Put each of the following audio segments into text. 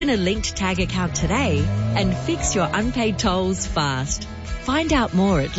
Open a linked tag account today and fix your unpaid tolls fast. Find out more at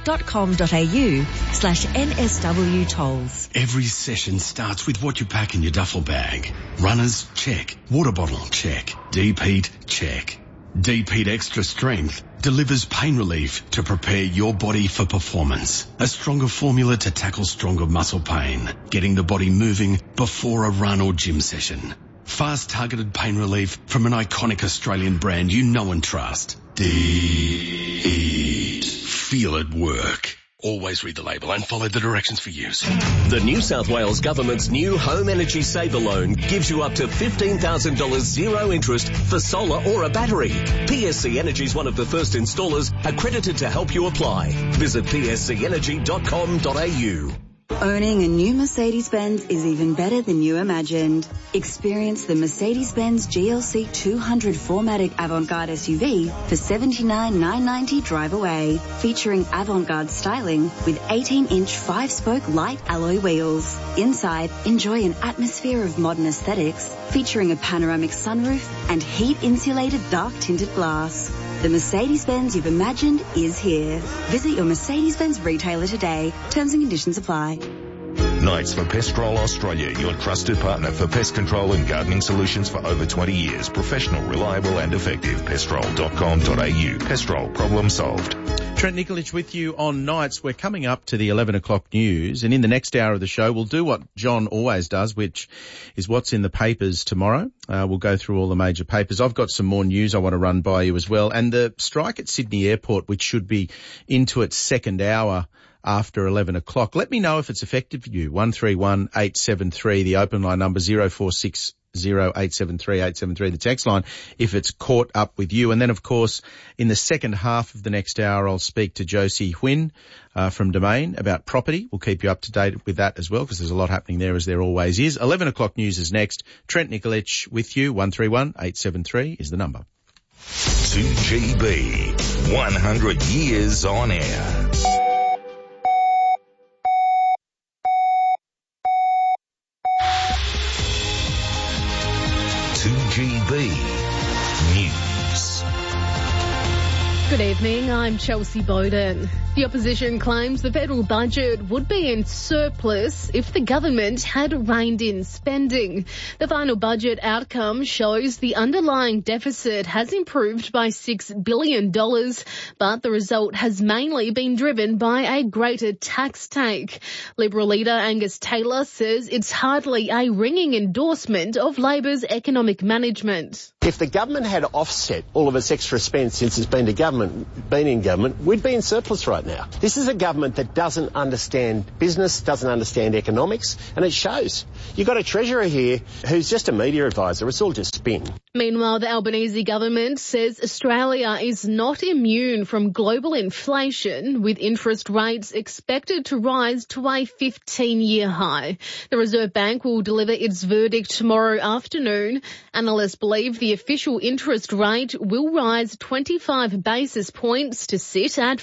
linked.com.au/NSW tolls. Every session starts with what you pack in your duffel bag. Runners, check. Water bottle, check. Deep heat, check. Deep Heat Extra Strength delivers pain relief to prepare your body for performance. A stronger formula to tackle stronger muscle pain, getting the body moving before a run or gym session. Fast targeted pain relief from an iconic Australian brand you know and trust. Deep. Feel it work. Always read the label and follow the directions for use. The New South Wales Government's new Home Energy Saver Loan gives you up to $15,000 zero interest for solar or a battery. PSC Energy is one of the first installers accredited to help you apply. Visit pscenergy.com.au. Owning a new Mercedes-Benz is even better than you imagined. Experience the Mercedes-Benz GLC 200 4MATIC Avant-Garde SUV for $79,990 drive away, featuring avant-garde styling with 18-inch 5-spoke light alloy wheels. Inside, enjoy an atmosphere of modern aesthetics, featuring a panoramic sunroof and heat-insulated dark-tinted glass. The Mercedes-Benz you've imagined is here. Visit your Mercedes-Benz retailer today. Terms and conditions apply. Knights for Pestrol Australia, your trusted partner for pest control and gardening solutions for over 20 years. Professional, reliable and effective. Pestrol.com.au. Pestrol, problem solved. Trent Nikolic with you on Nights. We're coming up to the 11 o'clock news, and in the next hour of the show, we'll do what John always does, which is what's in the papers tomorrow. We'll go through all the major papers. I've got some more news I want to run by you as well. And the strike at Sydney Airport, which should be into its second hour after 11 o'clock. Let me know if it's affected for you. 131873, the open line number 0460 873 873, the text line, if it's caught up with you. And then, of course, in the second half of the next hour, I'll speak to Josie Huynh from Domain about property. We'll keep you up to date with that as well, because there's a lot happening there, as there always is. 11 o'clock news is next. Trent Nikolic with you. 131873 is the number. 2GB, 100 years on air. 2GB News. Good evening, I'm Chelsea Bowden. The opposition claims the federal budget would be in surplus if the government had reined in spending. The final budget outcome shows the underlying deficit has improved by $6 billion, but the result has mainly been driven by a greater tax take. Liberal leader Angus Taylor says it's hardly a ringing endorsement of Labor's economic management. If the government had offset all of its extra spend since it's been in government, we'd be in surplus right now. This is a government that doesn't understand business, doesn't understand economics, and it shows. You've got a treasurer here who's just a media advisor. It's all just spin. Meanwhile, the Albanese government says Australia is not immune from global inflation, with interest rates expected to rise to a 15-year high. The Reserve Bank will deliver its verdict tomorrow afternoon. Analysts believe the official interest rate will rise 25 basis points to sit at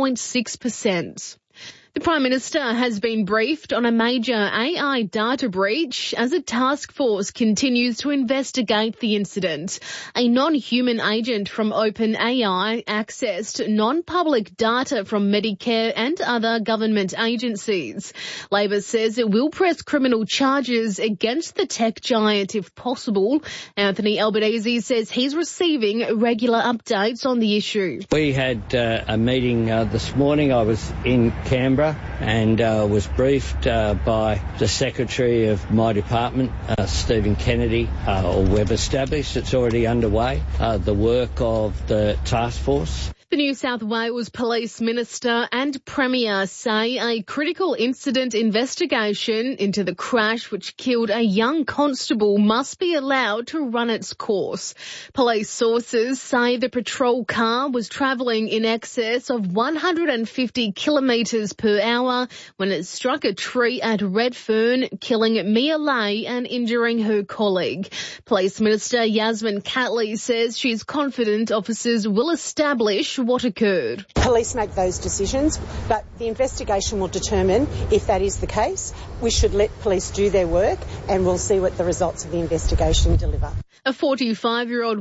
4.6%. The Prime Minister has been briefed on a major AI data breach as a task force continues to investigate the incident. A non-human agent from OpenAI accessed non-public data from Medicare and other government agencies. Labor says it will press criminal charges against the tech giant if possible. Anthony Albanese says he's receiving regular updates on the issue. We had a meeting this morning. I was in Canberra and was briefed by the Secretary of my department, Stephen Kennedy, or we've established it's already underway, the work of the task force. The New South Wales Police Minister and Premier say a critical incident investigation into the crash which killed a young constable must be allowed to run its course. Police sources say the patrol car was travelling in excess of 150 kilometres per hour when it struck a tree at Redfern, killing Mia Lay and injuring her colleague. Police Minister Yasmin Catley says she's confident officers will establish what occurred. Police make those decisions, but the investigation will determine if that is the case. We should let police do their work and we'll see what the results of the investigation deliver. A 45-year-old